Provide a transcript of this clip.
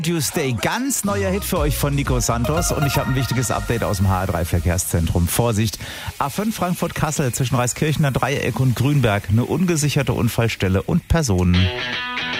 Tuesday, ganz neuer Hit für euch von Nico Santos und ich habe ein wichtiges Update aus dem HR3 Verkehrszentrum. Vorsicht, A5 Frankfurt-Kassel zwischen Reiskirchener Dreieck und Grünberg, eine ungesicherte Unfallstelle und Personen.